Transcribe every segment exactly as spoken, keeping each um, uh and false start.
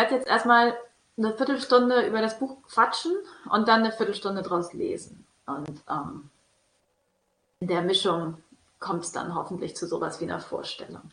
werde jetzt erstmal eine Viertelstunde über das Buch quatschen und dann eine Viertelstunde draus lesen. Und ähm, in der Mischung kommt es dann hoffentlich zu sowas wie einer Vorstellung.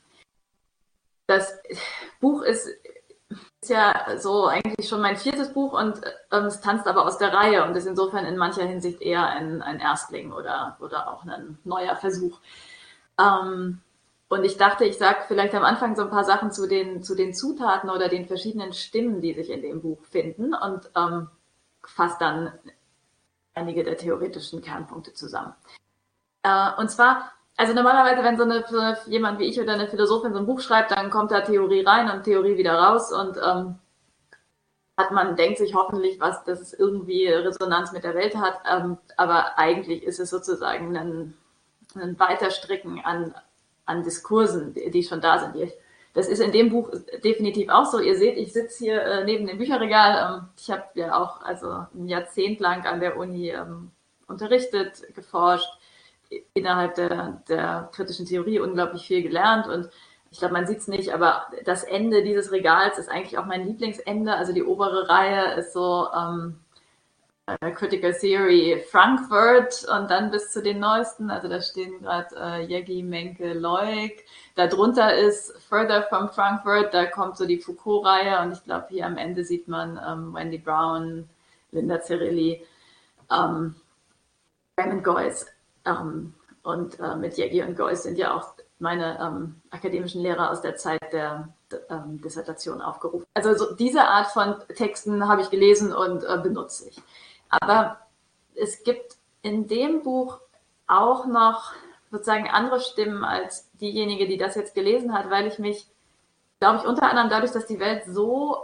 Das Buch ist, ist ja so eigentlich schon mein viertes Buch und ähm, es tanzt aber aus der Reihe und ist insofern in mancher Hinsicht eher ein, ein Erstling oder, oder auch ein neuer Versuch. Ähm, und ich dachte, ich sage vielleicht am Anfang so ein paar Sachen zu den, zu den Zutaten oder den verschiedenen Stimmen, die sich in dem Buch finden und ähm, fasse dann einige der theoretischen Kernpunkte zusammen. Äh, und zwar, also normalerweise, wenn so eine, so eine, jemand wie ich oder eine Philosophin so ein Buch schreibt, dann kommt da Theorie rein und Theorie wieder raus und ähm, hat man denkt sich hoffentlich was, dass es irgendwie Resonanz mit der Welt hat, ähm, aber eigentlich ist es sozusagen ein, ein Weiterstricken an, an Diskursen, die, die schon da sind. Die, das ist in dem Buch definitiv auch so. Ihr seht, ich sitze hier äh, neben dem Bücherregal. Ähm, ich habe ja auch also ein Jahrzehnt lang an der Uni ähm, unterrichtet, geforscht, innerhalb der, der kritischen Theorie unglaublich viel gelernt und ich glaube, man sieht es nicht, aber das Ende dieses Regals ist eigentlich auch mein Lieblingsende. Also die obere Reihe ist so ähm, Critical Theory Frankfurt und dann bis zu den neuesten. Also da stehen gerade äh, Jägi, Menke, Leuk. Darunter ist Further from Frankfurt, da kommt so die Foucault-Reihe und ich glaube, hier am Ende sieht man ähm, Wendy Brown, Linda Zerilli, ähm, Raymond Geuss. Ähm, und äh, mit Jägi und Geuss sind ja auch meine ähm, akademischen Lehrer aus der Zeit der ähm, Dissertation aufgerufen. Also so diese Art von Texten habe ich gelesen und äh, benutze ich. Aber es gibt in dem Buch auch noch sozusagen andere Stimmen als diejenige, die das jetzt gelesen hat, weil ich mich, glaube ich, unter anderem dadurch, dass die Welt so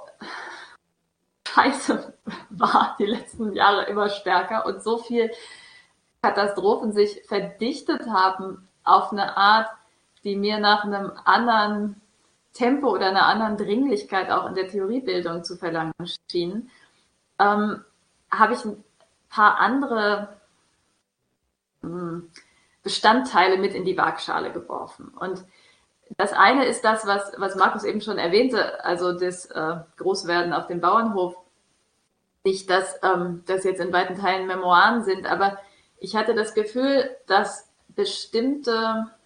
scheiße war, die letzten Jahre immer stärker und so viel Katastrophen sich verdichtet haben auf eine Art, die mir nach einem anderen Tempo oder einer anderen Dringlichkeit auch in der Theoriebildung zu verlangen schien, ähm, habe ich ein paar andere hm, Bestandteile mit in die Waagschale geworfen. Und das eine ist das, was, was Markus eben schon erwähnte, also das äh, Großwerden auf dem Bauernhof. Nicht, dass ähm, das jetzt in weiten Teilen Memoiren sind, aber ich hatte das Gefühl, dass bestimmte